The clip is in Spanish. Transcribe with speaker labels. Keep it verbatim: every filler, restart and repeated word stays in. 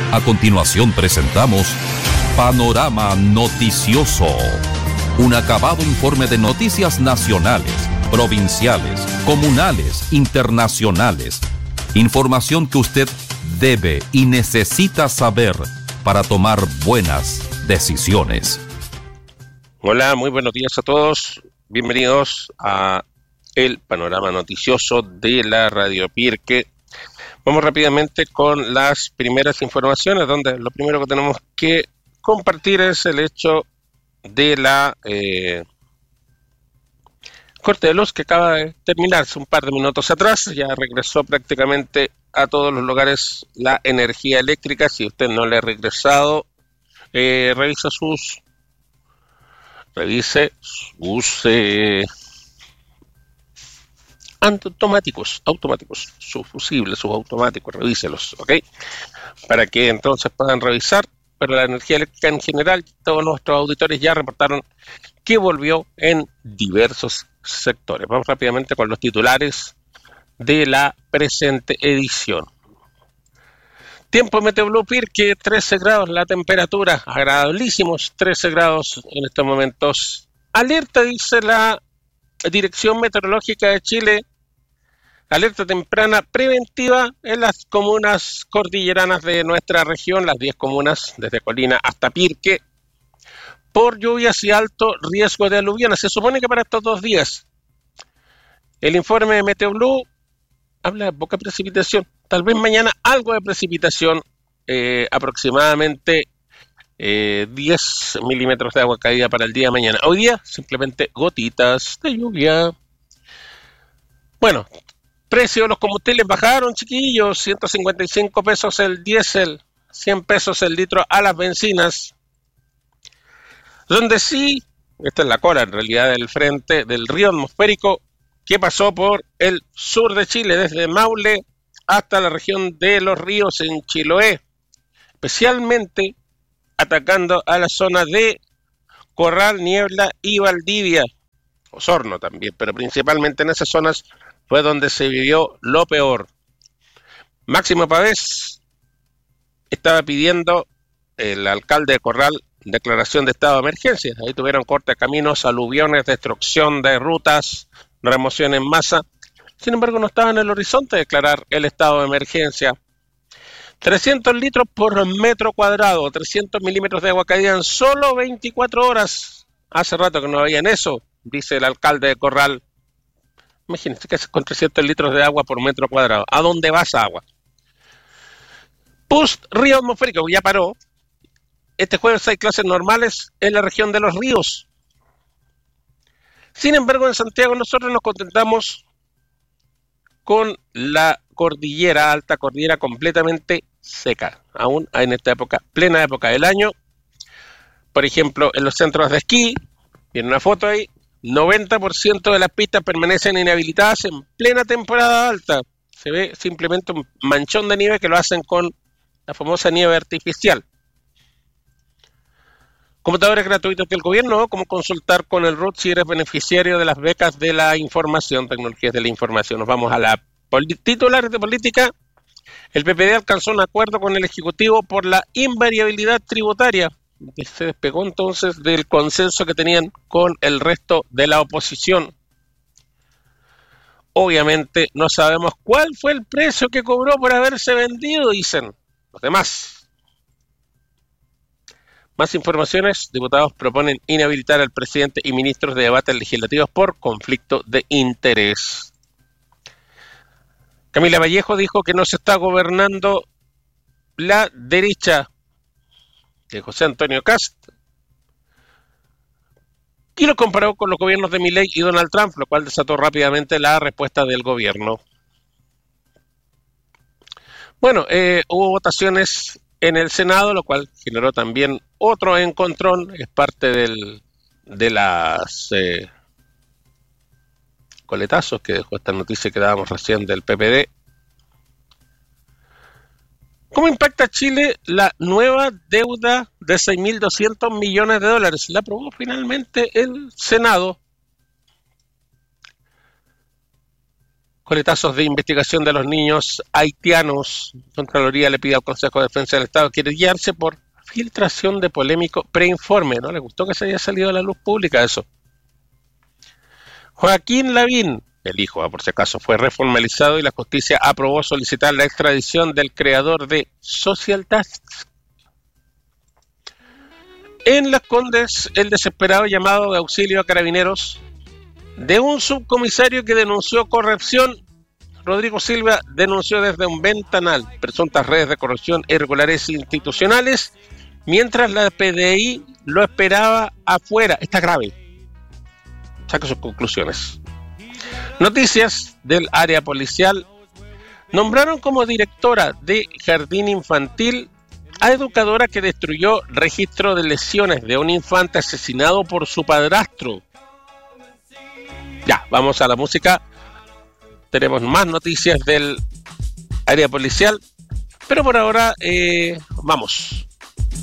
Speaker 1: A continuación presentamos Panorama Noticioso, un acabado informe de noticias nacionales, provinciales, comunales, internacionales. Información que usted debe y necesita saber para tomar buenas decisiones.
Speaker 2: Hola, muy buenos días a todos. Bienvenidos a el Panorama Noticioso de la Radio Pirque. Vamos rápidamente con las primeras informaciones, donde lo primero que tenemos que compartir es el hecho de la eh, corte de luz que acaba de terminarse un par de minutos atrás. Ya regresó prácticamente a todos los lugares la energía eléctrica. Si usted no le ha regresado, eh, revisa sus revise sus eh, automáticos, automáticos, sus fusibles, sus automáticos, revíselos, ¿ok? Para que entonces puedan revisar. Pero la energía eléctrica en general, todos nuestros auditores ya reportaron que volvió en diversos sectores. Vamos rápidamente con los titulares de la presente edición. Tiempo Meteoblue Pirque, trece grados la temperatura, agradabilísimos, trece grados en estos momentos. Alerta, dice la Dirección Meteorológica de Chile, alerta temprana preventiva en las comunas cordilleranas de nuestra región, las diez comunas, desde Colina hasta Pirque, por lluvias y alto riesgo de aluviones. Se supone que para estos dos días. El informe de Meteoblue habla de poca precipitación. Tal vez mañana algo de precipitación, eh, aproximadamente eh, diez milímetros de agua caída para el día de mañana. Hoy día, simplemente gotitas de lluvia. Bueno, precio de los combustibles bajaron, chiquillos. ciento cincuenta y cinco pesos el diésel, cien pesos el litro a las bencinas. Donde sí, esta es la cola en realidad del frente del río atmosférico que pasó por el sur de Chile, desde Maule hasta la región de Los Ríos en Chiloé, especialmente atacando a la zona de Corral, Niebla y Valdivia, Osorno también, pero principalmente en esas zonas fue donde se vivió lo peor. Máximo Pavés estaba pidiendo, el alcalde de Corral, declaración de estado de emergencia. Ahí tuvieron corte de caminos, aluviones, destrucción de rutas, remoción en masa. Sin embargo, no estaba en el horizonte declarar el estado de emergencia. trescientos litros por metro cuadrado, trescientos milímetros de agua caída en solo veinticuatro horas. Hace rato que no habían eso, dice el alcalde de Corral. Imagínense que haces con trescientos litros de agua por metro cuadrado. ¿A dónde va esa agua? Post Río Atmosférico, ya paró. Este jueves hay clases normales en la región de Los Ríos. Sin embargo, en Santiago nosotros nos contentamos con la cordillera, alta cordillera completamente seca, aún en esta época, plena época del año. Por ejemplo, en los centros de esquí, tiene una foto ahí, noventa por ciento de las pistas permanecen inhabilitadas en plena temporada alta. Se ve simplemente un manchón de nieve que lo hacen con la famosa nieve artificial. Computadores gratuitos del gobierno, cómo consultar con el R U T si eres beneficiario de las becas de la información, tecnologías de la información. Nos vamos a la titulares de política. El P P D alcanzó un acuerdo con el Ejecutivo por la invariabilidad tributaria. Se despegó entonces del consenso que tenían con el resto de la oposición. Obviamente no sabemos cuál fue el precio que cobró por haberse vendido, dicen los demás. Más informaciones, diputados proponen inhabilitar al presidente y ministros de debates legislativos por conflicto de interés. Camila Vallejo dijo que no se está gobernando la derecha de José Antonio Kast y lo comparó con los gobiernos de Milei y Donald Trump, lo cual desató rápidamente la respuesta del gobierno. Bueno, eh, hubo votaciones en el Senado, lo cual generó también otro encontrón. Es parte del, de las eh, coletazos que dejó esta noticia que dábamos recién del P P D. ¿Cómo impacta a Chile la nueva deuda de seis mil doscientos millones de dólares? La aprobó finalmente el Senado coletazos de investigación de los niños haitianos. Contraloría le pide al Consejo de Defensa del Estado quiere guiarse por filtración de polémico preinforme. ¿No le gustó que se haya salido a la luz pública eso? Joaquín Lavín, el hijo, por si acaso, fue reformalizado y la justicia aprobó solicitar la extradición del creador de Social Tasks. En Las Condes, el desesperado llamado de auxilio a carabineros de un subcomisario que denunció corrupción. Rodrigo Silva denunció desde un ventanal presuntas redes de corrupción e irregularidades institucionales, mientras la P D I lo esperaba afuera. Está grave. Saca sus conclusiones. Noticias del área policial. Nombraron como directora de jardín infantil a educadora que destruyó registro de lesiones de un infante asesinado por su padrastro. Ya, vamos a la música. Tenemos más noticias del área policial, pero por ahora, eh, vamos.